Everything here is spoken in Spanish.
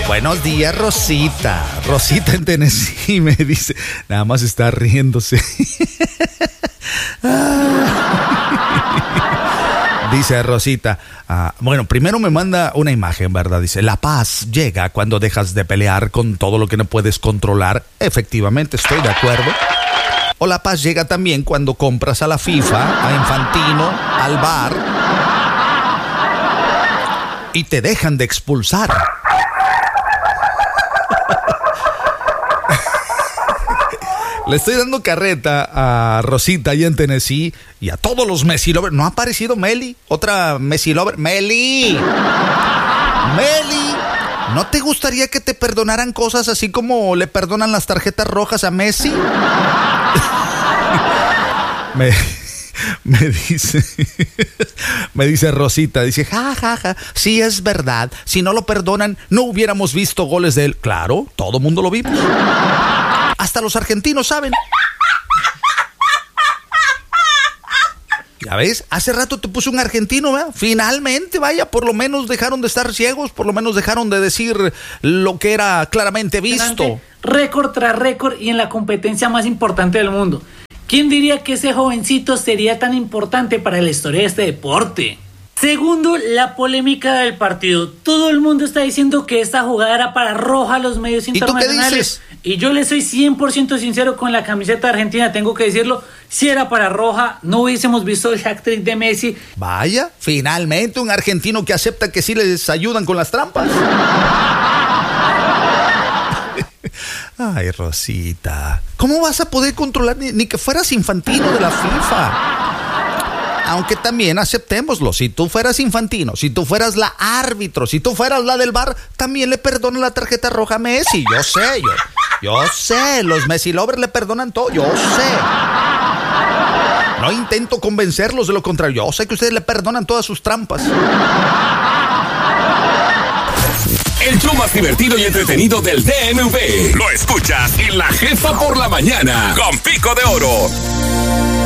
Buenos días, Rosita. Rosita en Tennessee me dice, nada más está riéndose. Dice Rosita, bueno, primero me manda una imagen, ¿verdad? Dice, la paz llega cuando dejas de pelear con todo lo que no puedes controlar. Efectivamente, estoy de acuerdo. O la paz llega también cuando compras a la FIFA, a Infantino, al bar y te dejan de expulsar. Le estoy dando carreta a Rosita allá en Tennessee y a todos los Messi lovers. ¿No ha aparecido Meli? Otra Messi lover. ¡Meli! ¡¡Meli! ¿No te gustaría que te perdonaran cosas así como le perdonan las tarjetas rojas a Messi? Me dice Rosita, dice, ja, sí es verdad. Si no lo perdonan, no hubiéramos visto goles de él. Claro, todo mundo lo vimos. Hasta los argentinos saben. Ya ves, hace rato te puse un argentino, ¿verdad? Finalmente, vaya, por lo menos dejaron de estar ciegos, por lo menos dejaron de decir lo que era claramente visto. Récord tras récord y en la competencia más importante del mundo. ¿Quién diría que ese jovencito sería tan importante para la historia de este deporte? Segundo, la polémica del partido. Todo el mundo está diciendo que esta jugada era para roja a los medios internacionales. ¿Y tú qué dices? Y yo le soy 100% sincero con la camiseta argentina, tengo que decirlo. Si era para roja, no hubiésemos visto el hat-trick de Messi. Vaya, finalmente un argentino que acepta que sí les ayudan con las trampas. Ay, Rosita, ¿cómo vas a poder controlar ni que fueras Infantino de la FIFA? Aunque también aceptémoslo, si tú fueras Infantino, si tú fueras la árbitro, si tú fueras la del bar, también le perdonan la tarjeta roja a Messi. Yo sé, los Messi lovers le perdonan todo, yo sé. No intento convencerlos de lo contrario, yo sé que ustedes le perdonan todas sus trampas. El show más divertido y entretenido del DMV. Lo escuchas en La Jefa por la mañana con Pico de Oro.